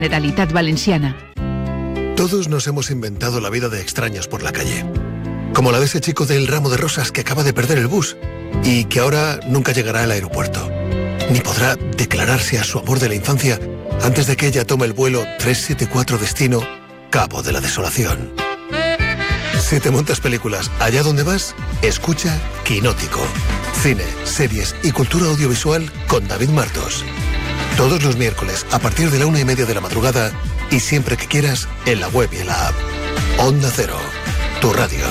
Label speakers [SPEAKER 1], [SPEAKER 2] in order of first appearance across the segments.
[SPEAKER 1] Generalitat Valenciana.
[SPEAKER 2] Todos nos hemos inventado la vida de extraños por la calle. Como la de ese chico del ramo de rosas que acaba de perder el bus y que ahora nunca llegará al aeropuerto. Ni podrá declararse a su amor de la infancia antes de que ella tome el vuelo 374 destino Cabo de la Desolación. Si te montas películas allá donde vas, escucha Quinótico. Cine, series y cultura audiovisual con David Martos. Todos los miércoles a partir de la 1:30 de la madrugada y siempre que quieras en la web y en la app. Onda Cero, tu radio.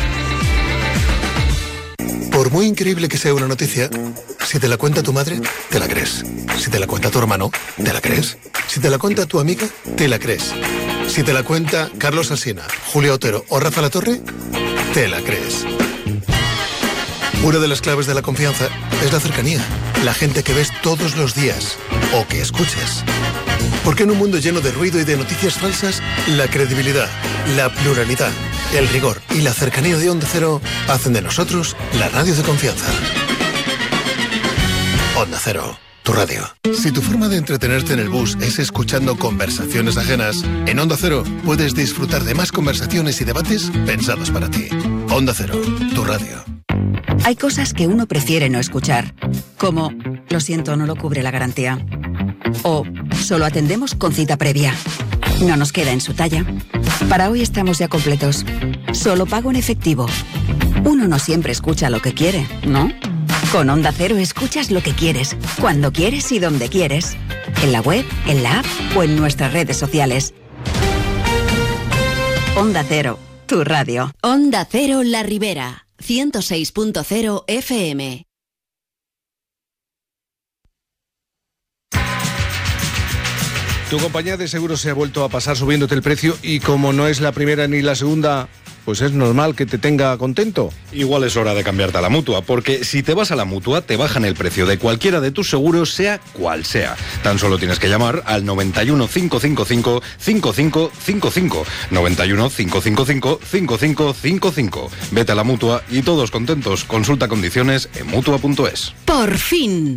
[SPEAKER 2] Por muy increíble que sea una noticia, si te la cuenta tu madre, te la crees. Si te la cuenta tu hermano, te la crees. Si te la cuenta tu amiga, te la crees. Si te la cuenta Carlos Alsina, Julia Otero o Rafa Latorre, te la crees. Una de las claves de la confianza es la cercanía, la gente que ves todos los días o que escuchas. Porque en un mundo lleno de ruido y de noticias falsas, la credibilidad, la pluralidad, el rigor y la cercanía de Onda Cero hacen de nosotros la radio de confianza. Onda Cero, tu radio. Si tu forma de entretenerte en el bus es escuchando conversaciones ajenas, en Onda Cero puedes disfrutar de más conversaciones y debates pensados para ti. Onda Cero, tu radio.
[SPEAKER 3] Hay cosas que uno prefiere no escuchar, como lo siento, no lo cubre la garantía. O solo atendemos con cita previa. No nos queda en su talla. Para hoy estamos ya completos. Solo pago en efectivo. Uno no siempre escucha lo que quiere, ¿no? Con Onda Cero escuchas lo que quieres, cuando quieres y donde quieres. En la web, en la app o en nuestras redes sociales. Onda Cero, tu radio.
[SPEAKER 4] Onda Cero La Ribera, 106.0 FM.
[SPEAKER 5] Tu compañía de seguros se ha vuelto a pasar subiéndote el precio y como no es la primera ni la segunda, pues es normal que te tenga contento.
[SPEAKER 6] Igual es hora de cambiarte a la Mutua, porque si te vas a la Mutua te bajan el precio de cualquiera de tus seguros, sea cual sea. Tan solo tienes que llamar al 91 555 5555. 91 555 5555. Vete a la Mutua y todos contentos. Consulta condiciones en Mutua.es.
[SPEAKER 4] ¡Por fin!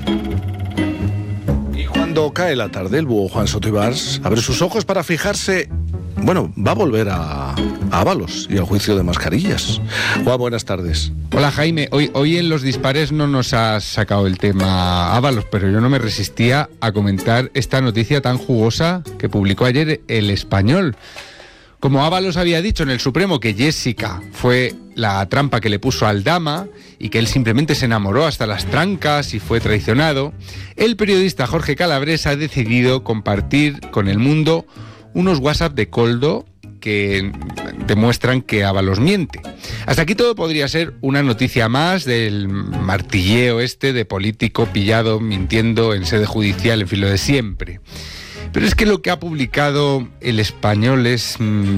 [SPEAKER 5] Cuando cae la tarde, el búho Juan Soto Ibars abre sus ojos para fijarse. Bueno, va a volver a Ábalos y al juicio de mascarillas. Juan, buenas tardes.
[SPEAKER 7] Hola Jaime, hoy en Los Dispares no nos has sacado el tema Ábalos, pero yo no me resistía a comentar esta noticia tan jugosa que publicó ayer El Español. Como Ábalos había dicho en el Supremo que Jessica fue la trampa que le puso Aldama y que él simplemente se enamoró hasta las trancas y fue traicionado, el periodista Jorge Calabres ha decidido compartir con el mundo unos WhatsApp de Koldo que demuestran que Ábalos miente. Hasta aquí todo podría ser una noticia más del martilleo de político pillado mintiendo en sede judicial, en fin, lo de siempre. Pero es que lo que ha publicado El Español es...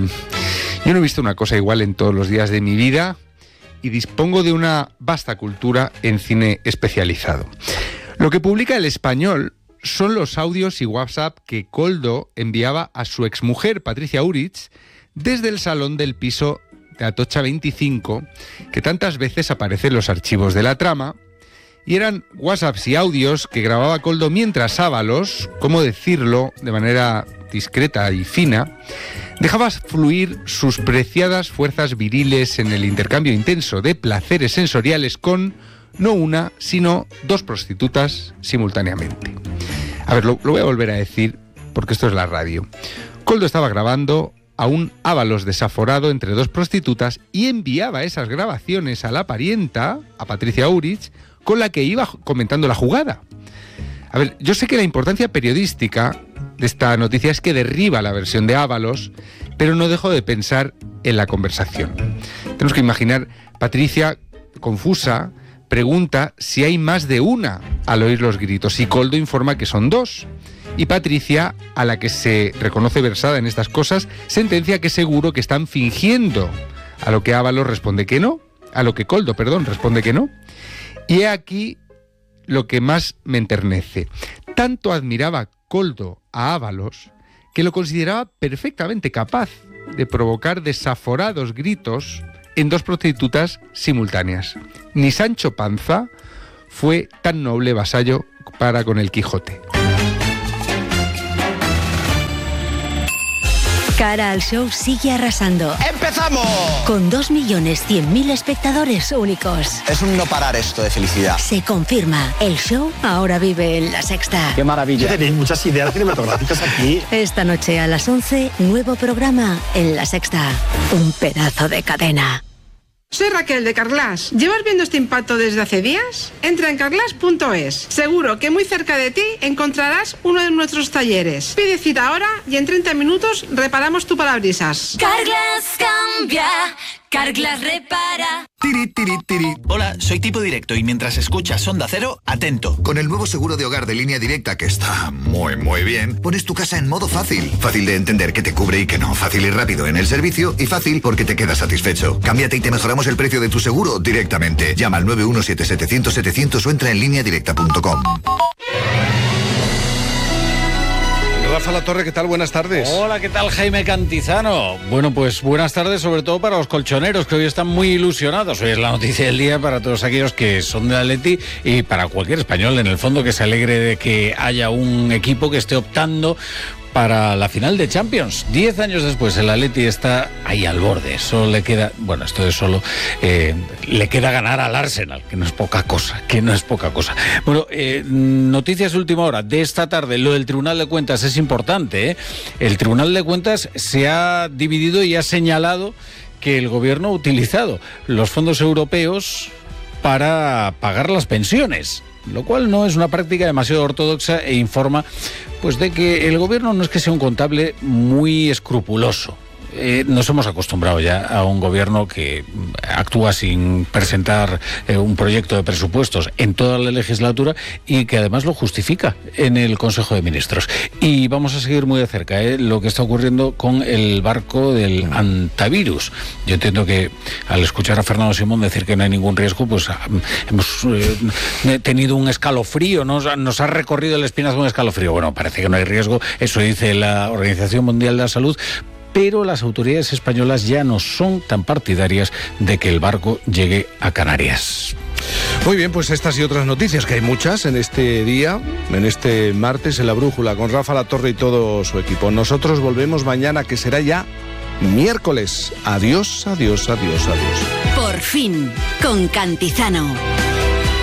[SPEAKER 7] Yo no he visto una cosa igual en todos los días de mi vida y dispongo de una vasta cultura en cine especializado. Lo que publica El Español son los audios y WhatsApp que Koldo enviaba a su exmujer, Patricia Úrich, desde el salón del piso de Atocha 25, que tantas veces aparece en los archivos de la trama, y eran WhatsApps y audios que grababa Koldo mientras Ábalos, cómo decirlo de manera discreta y fina, dejaba fluir sus preciadas fuerzas viriles en el intercambio intenso de placeres sensoriales con no una, sino dos prostitutas simultáneamente. A ver, lo voy a volver a decir porque esto es la radio. Koldo estaba grabando a un Ábalos desaforado entre dos prostitutas y enviaba esas grabaciones a la parienta, a Patricia Úrich, con la que iba comentando la jugada. A ver, yo sé que la importancia periodística de esta noticia es que derriba la versión de Ábalos, pero no dejo de pensar en la conversación. Tenemos que imaginar, Patricia, confusa, pregunta si hay más de una al oír los gritos y Koldo informa que son dos. Y Patricia, a la que se reconoce versada en estas cosas, sentencia que seguro que están fingiendo, a lo que Ábalos responde que no, a lo que Koldo, responde que no. Y he aquí lo que más me enternece. Tanto admiraba Koldo a Ábalos que lo consideraba perfectamente capaz de provocar desaforados gritos en dos prostitutas simultáneas. Ni Sancho Panza fue tan noble vasallo para con el Quijote.
[SPEAKER 1] Cara al Show sigue arrasando.
[SPEAKER 8] ¡Empezamos!
[SPEAKER 1] Con 2.100.000 espectadores únicos.
[SPEAKER 8] Es un no parar esto de felicidad.
[SPEAKER 1] Se confirma, el show ahora vive en La Sexta.
[SPEAKER 8] ¡Qué maravilla!
[SPEAKER 9] Tenéis muchas ideas cinematográficas aquí.
[SPEAKER 1] Esta noche a las 11, nuevo programa en La Sexta. Un pedazo de cadena.
[SPEAKER 10] Soy Raquel de Carglass. ¿Llevas viendo este impacto desde hace días? Entra en carglass.es. Seguro que muy cerca de ti encontrarás uno de nuestros talleres. Pide cita ahora y en 30 minutos reparamos tu parabrisas.
[SPEAKER 11] Carglass cambia, Carglass repara.
[SPEAKER 12] Tiri, tiri, tiri. Hola, soy Tipo Directo y mientras escuchas Onda Cero, atento.
[SPEAKER 13] Con el nuevo seguro de hogar de Línea Directa, que está muy bien, pones tu casa en modo fácil. Fácil de entender que te cubre y que no. Fácil y rápido en el servicio y fácil porque te quedas satisfecho. Cámbiate y te mejoramos el precio de tu seguro directamente. Llama al 917-700-700 o entra en lineadirecta.com.
[SPEAKER 5] Rafa Latorre, ¿qué tal? Buenas tardes.
[SPEAKER 14] Hola, ¿qué tal, Jaime Cantizano? Bueno, pues buenas tardes, sobre todo para los colchoneros, que hoy están muy ilusionados. Hoy es la noticia del día para todos aquellos que son del Atleti y para cualquier español, en el fondo, que se alegre de que haya un equipo que esté optando para la final de Champions. 10 años después, el Atleti está ahí al borde. Solo le queda, bueno, esto es solo, le queda ganar al Arsenal, que no es poca cosa, Bueno, noticias de última hora de esta tarde. Lo del Tribunal de Cuentas es importante, ¿eh? El Tribunal de Cuentas se ha dividido y ha señalado que el gobierno ha utilizado los fondos europeos para pagar las pensiones, lo cual no es una práctica demasiado ortodoxa e informa pues de que el gobierno no es que sea un contable muy escrupuloso. Nos hemos acostumbrado ya a un gobierno que actúa sin presentar un proyecto de presupuestos en toda la legislatura y que además lo justifica en el Consejo de Ministros. Y vamos a seguir muy de cerca lo que está ocurriendo con el barco del antivirus. Yo entiendo que al escuchar a Fernando Simón decir que no hay ningún riesgo, pues hemos tenido un escalofrío, nos ha recorrido el espinazo un escalofrío. Bueno, parece que no hay riesgo, eso dice la Organización Mundial de la Salud, pero las autoridades españolas ya no son tan partidarias de que el barco llegue a Canarias.
[SPEAKER 5] Muy bien, pues estas y otras noticias, que hay muchas en este día, en este martes en La Brújula, con Rafa Latorre y todo su equipo. Nosotros volvemos mañana, que será ya miércoles. Adiós, adiós, adiós, adiós.
[SPEAKER 4] Por fin, con Cantizano.